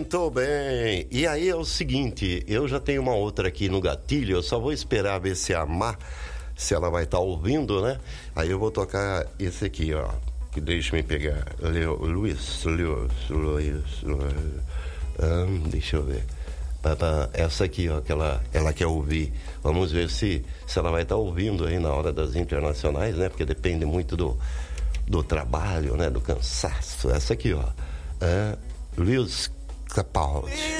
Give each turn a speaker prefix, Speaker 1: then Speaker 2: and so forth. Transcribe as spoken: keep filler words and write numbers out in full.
Speaker 1: Muito bem. E aí é o seguinte, eu já tenho uma outra aqui no gatilho, eu só vou esperar ver se a Má, se ela vai estar tá ouvindo, né? Aí eu vou tocar esse aqui, ó. Que deixa-me pegar. Leo, Luiz, Luiz, Luiz, Luiz. Hum, deixa eu ver. Essa aqui, ó, que ela, ela quer ouvir. Vamos ver se, se ela vai estar tá ouvindo aí na hora das internacionais, né? Porque depende muito do, do trabalho, né? Do cansaço. Essa aqui, ó. É, Luiz Capaldi.